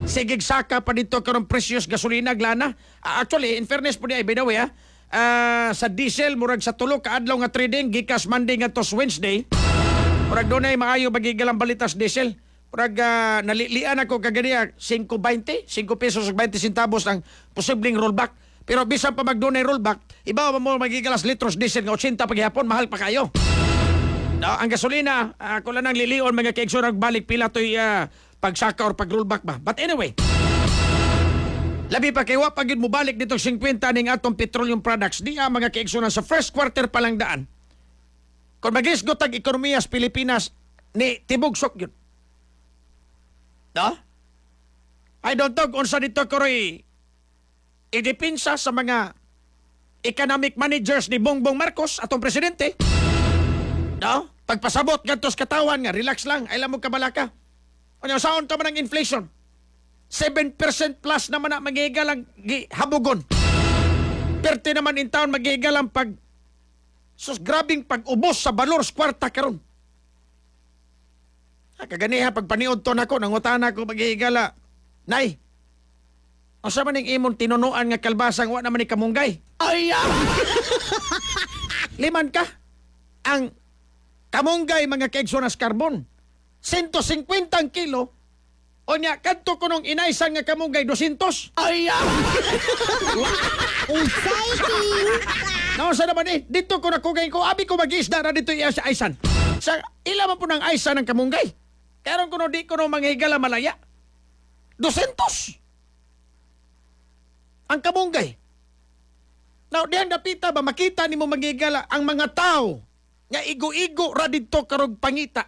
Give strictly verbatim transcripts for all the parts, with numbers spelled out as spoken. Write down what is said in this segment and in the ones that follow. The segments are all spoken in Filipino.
Sigig saka pa dito karong precious gasolina glana. Ah, actually, in fairness po di ay by the way, ah, ah, sa diesel murag sa tulo ka adlaw nga trading gikas Monday ngadto Wednesday. Murag dunay maayo magigalang balitas diesel. Murag uh, nalilian ako kagadiya five twenty, five pesos ug twenty centavos ang posibleng rollback. Pero bisan pa magdunay rollback, ibaw mo magigalas litros diesel nga eighty paghihapon, mahal pa kayo. No, ang gasolina, ako lang nang lilion mga kaigsoon balik pila to'y uh, pagsaka or pag-rollback ba. But anyway, labi pa kayo, pag yun mo balik dito fifty ning atong petroleum products, di ah, mga kaigsoon sa first quarter pa lang daan. Kung mag-isgot ang ekonomiya sa Pilipinas, ni tibugsok yun. No? I don't know kung sa dito karoy idipinsa sa mga economic managers ni Bongbong Marcos, atong presidente. No? Pagpasabot gantos katawan nga, relax lang, ay lang mo kabalaka. Ano, saan ka man ang inflation? seven percent plus naman na maghihigal ang habugon. Perte naman in town maghihigal ang pag sus grabing pag-ubos sa balor sa kwarta karon. Kaganiha, pagpaniod to nako, nangutan ako maghihigala. Nay, o sa maning imong tinunuan nga kalbasang wa naman ni kamunggay. Ay, ah! Liman ka. Ang kamunggay mga kaigsonas karbon. one hundred fifty ang kilo. O niya, kanto ko nung inaisan nga kamunggay two hundred. Ay, ah! Exciting! No, sa naman eh, dito ko nakugay ko, abi ko mag-isda na dito iya sa aisan. Sa ilaman po ng aisan ng kamunggay. Karon ko no, di ko no manghigala malaya. two hundred. Ang kamunggay. Now, diyan napita ba, makita ni mo manghigala ang mga tao nga igo-igo ra dito karog pangita.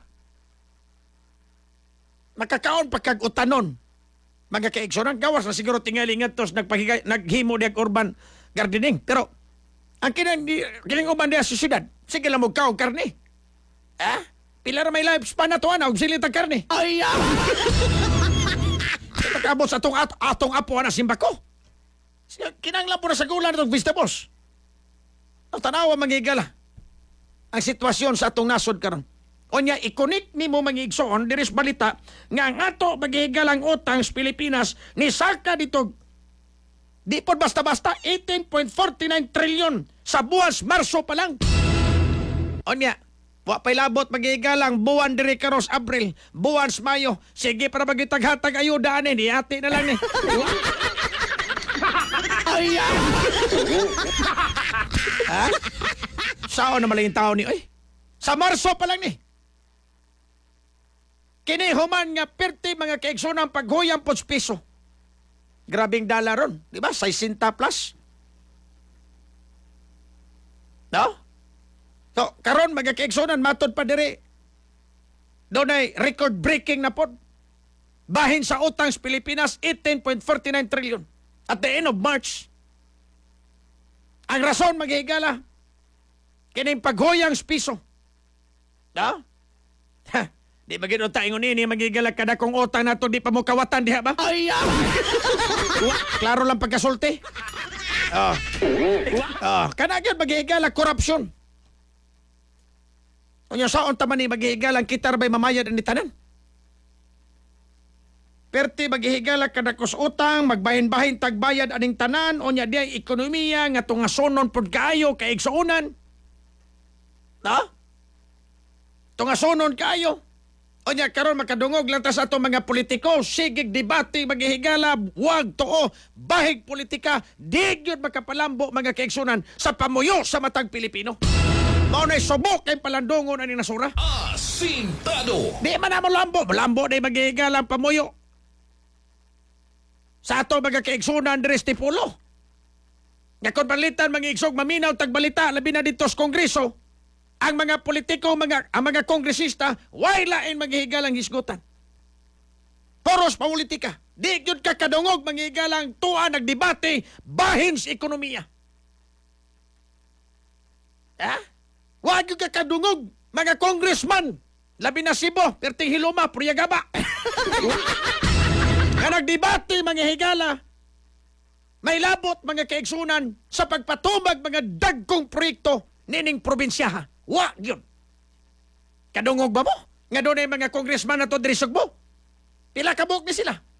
Makakaon pagkag-utanon. Mga kaigsonan, gawas na siguro tingali nga tos nagpahigay, naghimo diag urban gardening. Pero, ang kinang, kinang uban diya sa syudad, sige lang mo kaong karne. Ha? Pila na may lifespan na to, ana, og silitang karne. Ay, ah! Pagkabot sa atong, at, atong apo na simba ko. Kinanglan po na sa gulan itong vegetables. Ang tanawa manghigala ang sitwasyon sa atong nasod karon. O niya, ikonik ni mo mangigsoon, diris balita, nga ang ato maghihigalang utang sa Pilipinas, ni saka dito, di po basta-basta, eighteen point four nine trilyon sa buwas Marso pa lang. O niya, wa pa'y labot maghihigalang buwan diri karos Abril, buwan sa Mayo, sige para magitag-hatag ayuda ni, hati na lang ni. Ay, ah! Ha? Saan naman lang yung tao ni, oy? Sa Marso pa lang ni. Kinihuman nga perti mga kaigsoon ang paghuyang po piso. Grabing dala ron. Di ba? sixty plus. No? So, karon mga kaigsoon matod pa diri. Doon ay record-breaking na po. Bahin sa utang sa Pilipinas, eighteen point four nine trillion. At the end of March, ang rason maghihigala, kining paghuyang sa piso. No? Ha? Di ba gano'n tayo nini, magigala kada kong utang na to, di pa mo kawatan, diha ba? Ay, ah! Klaro lang pagkasulti. Oh. Oh. Kanagyan, maghihigala, korupsyon. O yung saon taman ni maghihigalang kita ba'y mamayad ni tanan? Perti maghihigala kada kos utang, magbahin-bahin tagbayad aning tanan, o nya diay ekonomiya, nga tungasonon pod kaayo, kaigsuunan. No? Tungasonon kaayo. O niya, karon makadungog lang ta sa atong mga politiko, sigig debate, maghihigala, wag too, bahig politika, di yun makapalambo mga kaigsunan sa pamuyo sa matag Pilipino. Maunay subok kay palandungon ani nasura. Asintado! Di man na malambo, malambo na maghihigala ang pamuyo. Sa ato mga kaigsunan, Andres Tipulo. Nga kung balitan, mga igsog, maminaw, tagbalita, labi na dito sa Kongreso, ang mga politiko, mga, ang mga kongresista, way lain maghihigalang hisgutan. Poros politika. Di yun ka kadungog, maghihigalang tuwa, nagdebate, bahin sa ekonomiya. Ha? Wag yun ka kadungog, mga congressman, labi na Sibo, perting Hiluma, Puriyagaba. Nga nagdebate, mga higala, may labot, mga kaigsunan, sa pagpatubag, mga dagkong proyekto, nining probinsyaha. Wa, yun. Kadungog ba mo? Nga doon ay mga congressman na to dirisog mo? Pila kabuk ni sila.